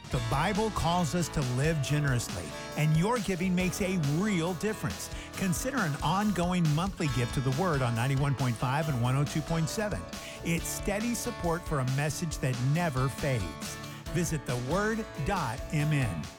The Bible calls us to live generously, and your giving makes a real difference. Consider an ongoing monthly gift to the Word on 91.5 and 102.7. It's steady support for a message that never fades. Visit theword.mn.